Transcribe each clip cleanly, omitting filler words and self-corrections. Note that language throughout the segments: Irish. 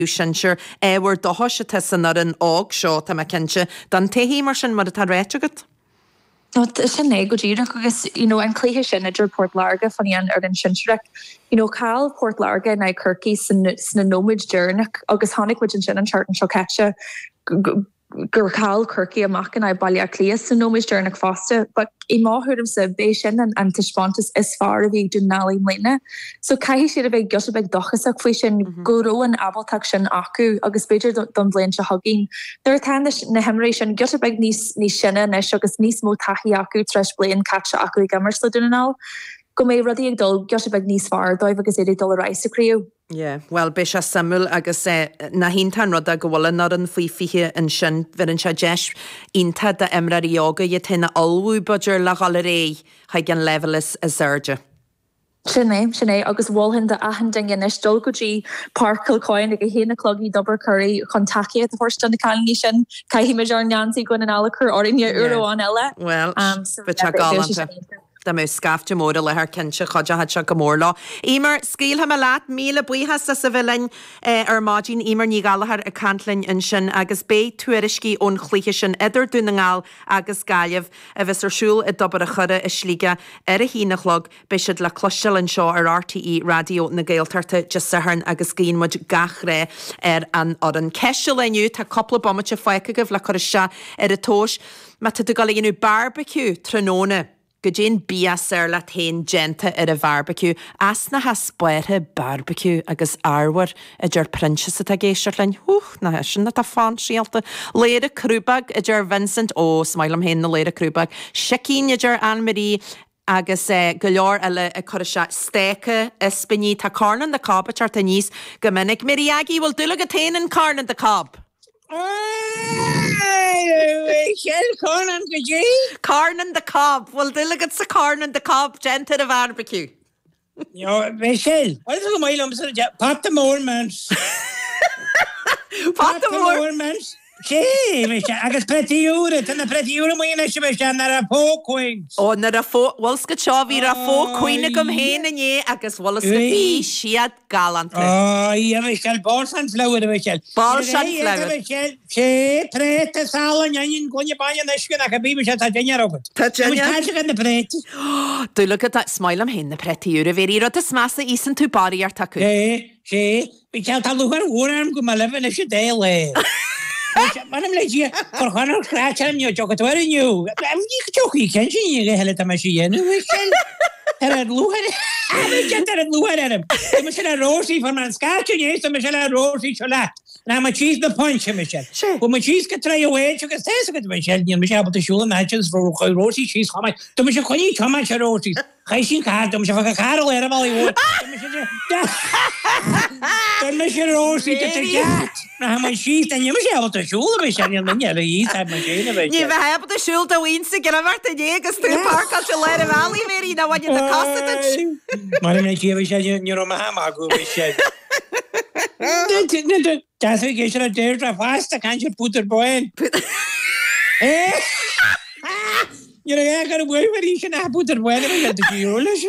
sinseir éhar do hoisite san ar an ág seo tá me cinse don taihí mar sin mar a tá réite agat? Sin é go dtíach agus an cléthe sin idir Port Larga fanían ar an sinseach. Cáil Port Larga na Kirky sna nóid dearnach agus tháinig muid an sin an chart an seocaite gur cáil Kirky amach an bailile clías san nóid dearnach fásta, but I máthúm sa bé sin an tiispantas is far a bhí dún nálí mlíine. So caihí siad a bheith gus a bheith dochasach faoi sin goró an abalteach sin acu agus beidir don bléin se hagin. Dar tá na hemrééis sin gus a bheith níos sinna nes agus níos mó taí acu treis bléin catse acu gammers le dúnaál. Go mé rudí ag dul gus a bheith níos far dóibh agus éidir dul a reis aríú. Well, be se samú agus na híntan rud a go bhfuil nar an faoifiche an sin bhar an se deis ínta de imrar yoga je tena alwú budger le gal ré ha gan level is a surge. Sinné agus bhhin de ahan dingin is dul gotí parkil coin ag héna clogí dobar curry contacti at the first on the calendar sin caihí me jar Nancy gon an alacur orinne euro an ella. Well, but galanta. Da mé scafte móra le haar cinse chodja had se go mór lá. Ímar scíl ha me leat míle buchas sa bhilin ar mágin ímar ní galahar a cantlin in sin agus bé tuairiscí ón chluiche sin idir dúna ngáil agus gaiamh a bheits arsúil i dobar a chudde is slíige ar a hínachlog be siad le cloisteil an seo ar RTE radio na Gaeltarta just saharn agus cín muid gach ré ar an ceisiil leniu tá coppla bommate foiicagah le chuiste ar a tóis ma tu gal inú barbecue tróna. Go dén bías ar le tain genta ar a barbecue as na ha spoirthe barbecue agus arwar a dúr princess a géisiir lein na sin na tá fan síalta léire crúbag a dúr Vincent smailm hen na léire crúbag Shakín a dúr Anne-Marie agus go leor eile a chuise stéice spiní tá carnan de cob a teart a níos go minic Miriagi bhfuil dula go tain carnan de cob. Carnan the cob. Well, delegate sa Carnan the cob, genta the barbecue. Michelle, what is the mile Pop the Mormons. Pop the Mormons. Sí, agus pretty úra, tanna pretty úra muoine se bheith nar a fócuins. Nar a bhils go seo bhí a fócuine gom héna é agus bhlas go bhí siad galanta. Michelle, balsan flower, Michelle. Balsan flower. Michelle, sé, prete, salan, janin, gonja bajan, esken, ach a bíbe se tá denia robot. Tá denia? Tá denia gan prete. Du look at that smile am hen na pretty úra, veri rot a smasa isan tú bari ar tacu. Sí, Michelle, tá lugar úram go ma lefin is déle. Manam legia for honor scratch am you joke where you am you joke can you hele ta machine era lugar era lugar era Michelle Rosie for man scratch you so Michelle Rosie cholat na ma cheese the punch Michelle when my cheese get try away you can say so Michelle you Michelle but the shul matches for Rosie cheese come to Michelle koni come Rosie Kaishin card Michelle for Carol era Hollywood Michelle Rosie to get na ma cheese and you Michelle the shul Michelle you yeah the have machine you have the shul to win to get over to Vegas to park at the Lera Valley very now what you the cost Madam Michelle you know Mahama go Michelle That's why you should have dared to fast. Can't you put your boy in? You know, I got to wait where you should have put your boy in. You got to be foolish.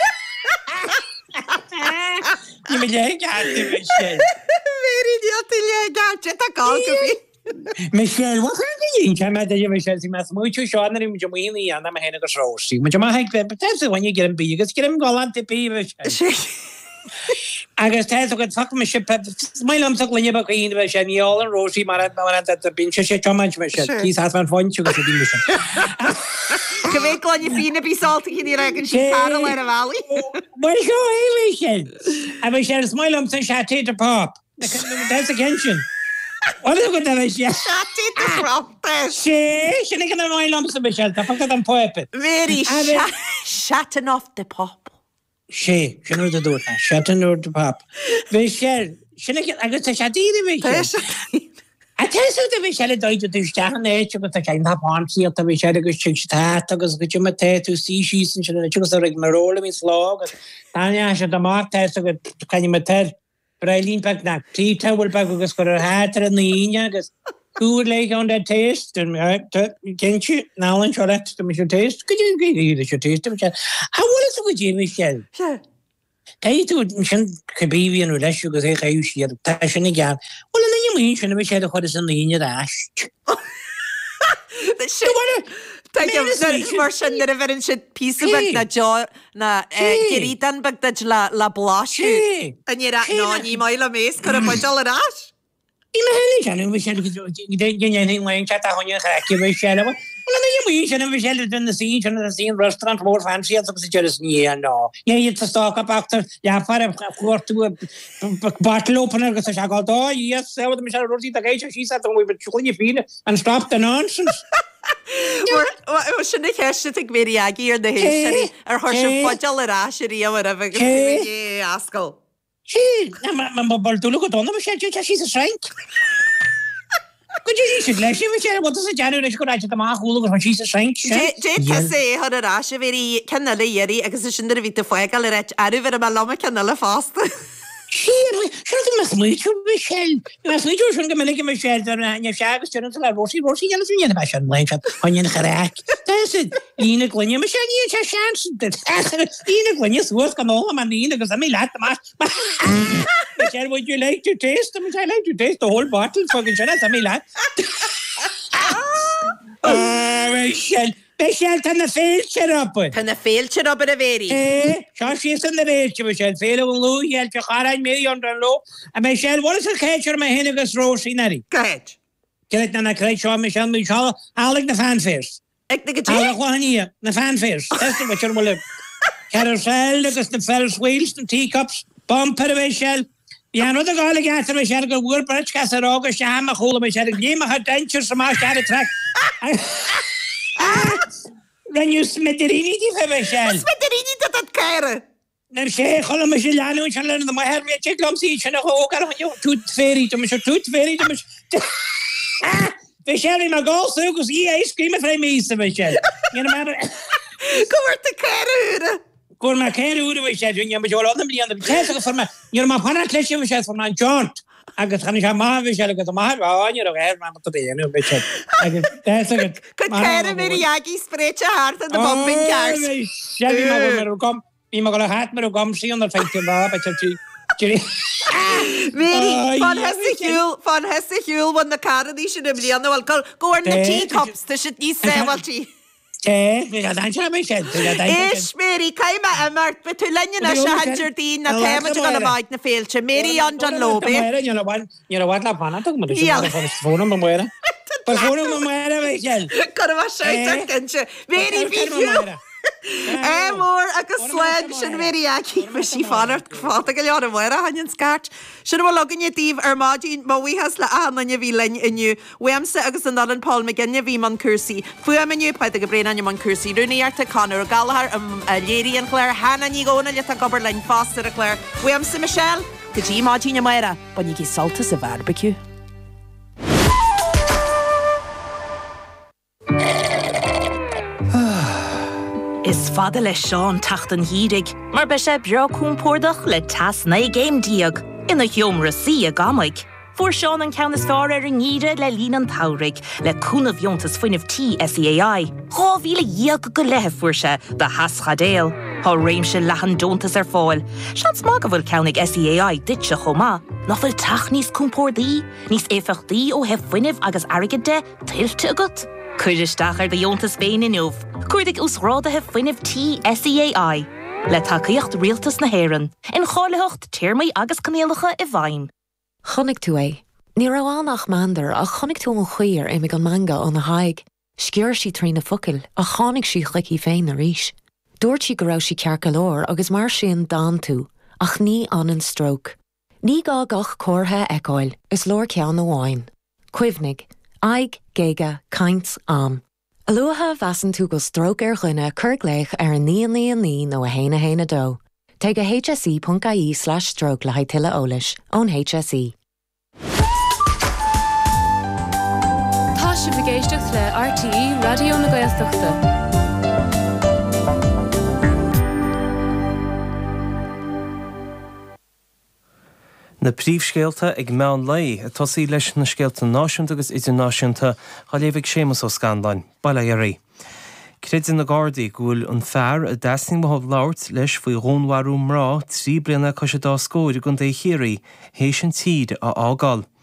You mean you got to Michelle? Very idiot, got you. That's all. Michelle, what are you doing? I'm Michelle. You must move to Sean and you mean the other man goes roasting. But you might have but that's when you get him big. You get him go on to be Michelle. Agus tás go fuck me ship smile am sok lenya ba kain ba shani all and Rosie marat marat the bin she chomach me shit he's has one fun chuga se din mission Kve kon you fine be salty in your egg she Carol in a valley What is your Michelle I wish I smile am say chat to pop that's attention What is good that she chat to pop she can smile am so Michelle ta fuck them pop very shutting off the pop She know the door. Shutting door to pop. Michelle, she I got to shut it, Michelle. I tell you the Michelle died to the Stan Edge, but I can't have one here to Michelle go change that, because get you my to see she's and she was a regular roll in slog. Tanya should the mark test to can you tell? But I lean back now. 3 towel back because got her hat and the Inya because who like on that taste and can't you now and show that to Michelle taste? Could you agree that you taste Michelle? How what is it with you, Michelle? Sure. Caiú sin cabíhíon leis agus é chaú siad tá sinna gan. Well na mí sinna bh sé chuir san líine ráist. mar sin na a bherin si písabag na jo na gerítan bag le bláisiú. A ní maile mées chu a poidal arás? I me hen sé chat a honne chaki ve se. mí sin bh sé den na sí a sí restaurant mór fancy agus ní ná. Ié sta apachtar far chuirú bartlópan agus se gáá í se me se rotí a géisi sí be chuní fine an stop den nonsense. sinna cheiste ag mé agé ar na hé ar thu sem fáil ará séí a bh ascail. Sí, man boltúla go donna sé sí a sreint. Go sí leis sé wat a deanú leis go ráite amachúla go sí a sreint. Dé sé had ará sé bhéí cenne le dhéirí agus sin ví a foiáil le réit aú ver me lama cenne le fásta. Sí, mas muú Michelle. Mas muú sin go minic Michelle ne segus tu le rosí me be an lein hain charrá. Lína glunne me sé ní se sean Lína glunne suas gan nó man lína agus mé le sé would you like to taste them? I like to taste the whole bottle fucking shit mé le. Michelle tan na féilte op. Tan na féilte op a bhéí. Seo sí an na réilte Michelle féle an lúhéil te charáin mé an lo a Michelle what is a catcher me hen agus Rosie nari. Gait. Get na creit seo Michelle mi seo alig na fanfairs. Ek na gotí na fanfairs. That's what you're will. Carousel agus na Ferris wheels and teacups. Bumper Michelle. Ja no de gála gatar me sé go bhúr breit cas arágus se ha a chola me sé léime ha dentir sa má ar a tre. Renniu smederíní fe me se. Smederíní dat ceire. Na sé chola me sé leanú se le na mai her mé glomsí se nach hógar tút férí me se tút férí Fe sé na gágus í éiscríime fre mí sa me se. Gohar a ceire. Gur me céir úr sé me an blian te forma Ní má panna léisi sé form an jont agus chanig se má vi se agus máin a héir me béanú be se. Go ceir mé agí spréite hart an de bombing gas. gom í me go hat mar gom sí an feitte má be fan hesi hiúl van na caradí sin na blian go na teacups te si ní séhiltí. Is méri caiime a mart be tú lenne na se hanjardín na téime go le maid na féilte méri an John Lobe. Ní wat le panna fóna muire. Fóna muire Michelle. Go sé kense. Méri ví. Mór agus slein sin méri aquí me sí fanart fá go le an muire hanin scat. Sin bh logan díh ar mádín má bhuihas le anna bhí lein inniu weamsa agus an Alan Paul me genne bhí man cuasaí. Fuamaniu pe go bréna man cuasaí runaíarta canar galhar a léiríon chléir hena ní gcóna le a gobar lein fástar a chléir. Weamsa Michelle go dtí mádína maira ba ní salta sa barbecue. Is fada le seán tachtan hírig, mar be sé beagúnpórdach le tas na géimdíag ina hiomra sí a gamaig. Fuair seán an ceannas fear ar an ngíre le lín an taurig le cúnamh iontas fuinmh TSEAI. Cháhíle díag go lethe fuair se de haschadéal. Tá réimse lehan dontas ar fáil. Seans má go bhfuil ceannig SEAI dit se chomá. Ná bhfuil tach níos cúmpórdaí, níos éfachtaí ó heh fuinmh agus airgid de tiltte agat. Cuidisteach ar de Iontas féin inniuh, cuidig úsrádathe fuinmh TSEAI. Le takeíocht rialtas na héireann, in cháileocht tíirmaí agus canéalacha i bhain. Chonig tú é. Ní raánach mandar a chonig tú an chuir é me an manga an na haig. Scior si trí na focail a chánig si chlicí féin na ríis. Dúirt si go raibh si cearca leir agus mar sin dáin tú, ach ní an an stroke. Ní gá gach cóirthe eáil, is leir ceann na bháin. Cuimhnig, aig, géige, caints, am. A luatha bheasan tú go stroke ar chuine curgléich ar an ní nó a héine dó. Take a hse.ie/stroke le haitile ólis ón HSE. Tá si bhgéisteach le RTE Radio na Gaeltachta. Na príomhscéalta ag meán lei a tosaí leis na scéalta náisiúnta agus idirnáisiúnta cha léimhigh sémas ó Scandáin, bailla ar rí. Cred in na Gardaí gúil an fear a dasning mohob lauert leis faoi rónwarú mrá 3 blina cos sé dá scóir gon dé chéirí hééis an tíd a ágal.